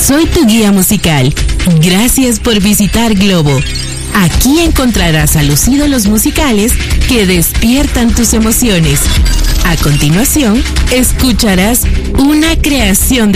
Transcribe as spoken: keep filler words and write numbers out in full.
soy tu guía musical. Gracias por visitar Globo. Aquí encontrarás a los ídolos musicales que despiertan tus emociones. A continuación, escucharás una creación de